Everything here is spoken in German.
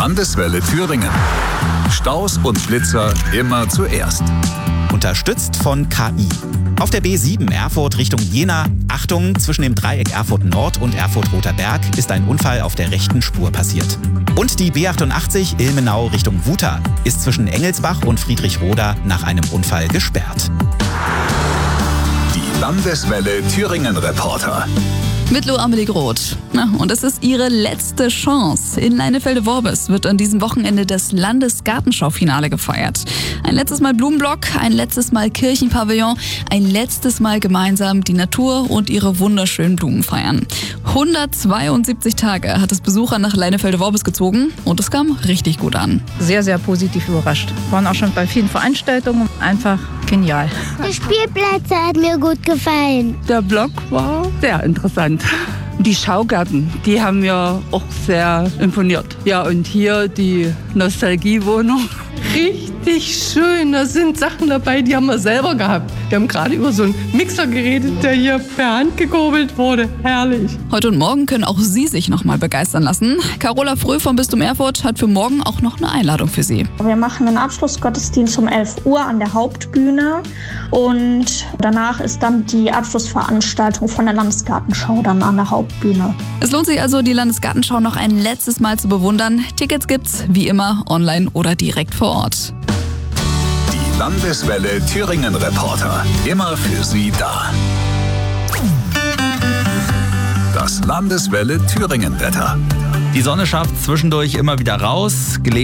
Landeswelle Thüringen. Staus und Blitzer immer zuerst. Unterstützt von KI. Auf der B7 Erfurt Richtung Jena, Achtung, zwischen dem Dreieck Erfurt Nord und Erfurt Roter Berg ist ein Unfall auf der rechten Spur passiert. Und die B88 Ilmenau Richtung Wuta ist zwischen Engelsbach und Friedrichroda nach einem Unfall gesperrt. Die Landeswelle Thüringen Reporter. Mit Lo Amelie Groth. Und es ist ihre letzte Chance. In Leinefelde-Worbis wird an diesem Wochenende das Landesgartenschau-Finale gefeiert. Ein letztes Mal Blumenblock, ein letztes Mal Kirchenpavillon, ein letztes Mal gemeinsam die Natur und ihre wunderschönen Blumen feiern. 172 Tage hat es Besucher nach Leinefelde-Worbis gezogen und es kam richtig gut an. Sehr, sehr positiv überrascht. Waren auch schon bei vielen Veranstaltungen. Einfach genial. Der Spielplatz hat mir gut gefallen. Der Block war sehr interessant. Die Schaugärten, die haben mir auch sehr imponiert. Ja, und hier die Nostalgiewohnung. Richtig schön, da sind Sachen dabei, die haben wir selber gehabt. Wir haben gerade über so einen Mixer geredet, der hier per Hand gekurbelt wurde. Herrlich. Heute und morgen können auch Sie sich noch mal begeistern lassen. Carola Fröh vom Bistum Erfurt hat für morgen auch noch eine Einladung für Sie. Wir machen einen Abschlussgottesdienst um 11 Uhr an der Hauptbühne und danach ist dann die Abschlussveranstaltung von der Landesgartenschau dann an der Hauptbühne. Es lohnt sich also, die Landesgartenschau noch ein letztes Mal zu bewundern. Tickets gibt's wie immer online oder direkt vor Ort. Die Landeswelle Thüringen Reporter. Immer für Sie da. Das Landeswelle Thüringen Wetter. Die Sonne schafft zwischendurch immer wieder raus.